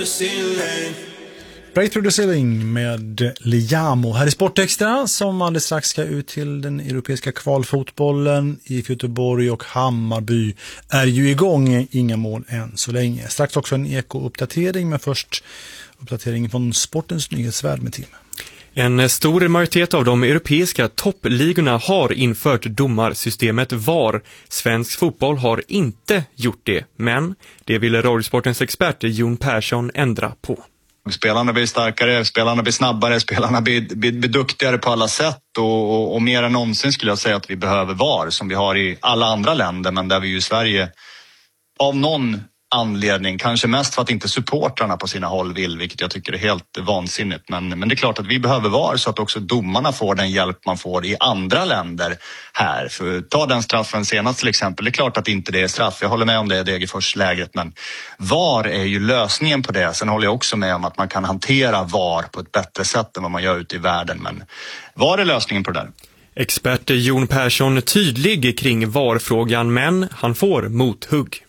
the ceiling. Break through the ceiling med Liamo här i Sportextra som alldeles strax ska ut till den europeiska kvalfotbollen i Göteborg, och Hammarby är ju igång, inga mål än så länge. Strax också en eko-uppdatering, men först uppdatering från Sportens nyhetsvärld med Tim. En stor majoritet av de europeiska toppligorna har infört domarsystemet VAR. Svensk fotboll har inte gjort det, men det ville Radiosportens expert Jon Persson ändra på. Spelarna blir starkare, spelarna blir snabbare, spelarna blir duktigare på alla sätt och mer än någonsin skulle jag säga att vi behöver VAR som vi har i alla andra länder, men där vi ju i Sverige av någon anledning, kanske mest för att inte supportrarna på sina håll vill, vilket jag tycker är helt vansinnigt. Men det är klart att vi behöver VAR så att också domarna får den hjälp man får i andra länder här. För ta den straffen senast till exempel, det är klart att inte det är straff. Jag håller med om det, Degerfors-läget, men VAR är ju lösningen på det. Sen håller jag också med om att man kan hantera VAR på ett bättre sätt än vad man gör ute i världen. Men VAR är lösningen på det där. Expert Jon Persson tydlig kring VAR-frågan, men han får mothugg.